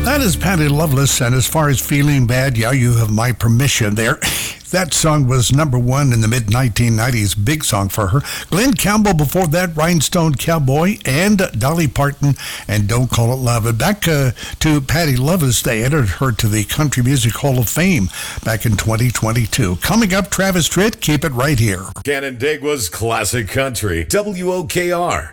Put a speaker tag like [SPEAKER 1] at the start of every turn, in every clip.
[SPEAKER 1] That is Patty Loveless, and as far as feeling bad, yeah, you have my permission there. That song was number one in the mid-1990s, big song for her. Glenn Campbell before that, Rhinestone Cowboy, and Dolly Parton, and Don't Call It Love. And back to Patty Loveless, they entered her to the Country Music Hall of Fame back in 2022. Coming up, Travis Tritt, keep it right here.
[SPEAKER 2] Canandaigua's Classic Country, WOKR.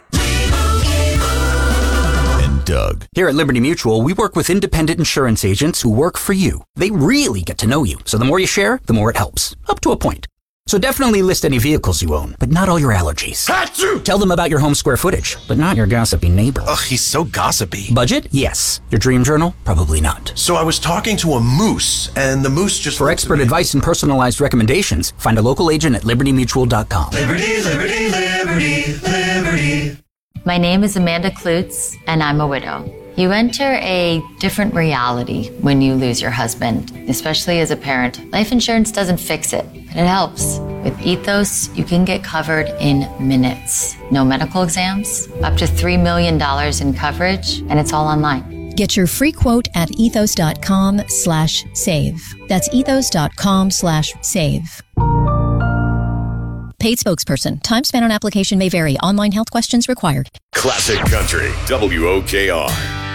[SPEAKER 2] Doug.
[SPEAKER 3] Here at Liberty Mutual, we work with independent insurance agents who work for you. They really get to know you, so the more you share, the more it helps. Up to a point. So definitely list any vehicles you own, but not all your allergies.
[SPEAKER 4] Achoo!
[SPEAKER 3] Tell them about your home square footage, but not your gossipy neighbor.
[SPEAKER 4] Ugh, he's so gossipy.
[SPEAKER 3] Budget? Yes. Your dream journal? Probably not.
[SPEAKER 4] So I was talking to a moose, and the moose just...
[SPEAKER 3] For expert advice and personalized recommendations, find a local agent at libertymutual.com.
[SPEAKER 5] Liberty, liberty, liberty, liberty.
[SPEAKER 6] My name is Amanda Klutz, and I'm a widow. You enter a different reality when you lose your husband, especially as a parent. Life insurance doesn't fix it, but it helps. With Ethos, you can get covered in minutes. No medical exams, up to $3 million in coverage, and it's all online.
[SPEAKER 7] Get your free quote at ethos.com/save. That's ethos.com/save. Paid spokesperson. Time spent on application may vary. Online health questions required.
[SPEAKER 2] Classic Country, WOKR.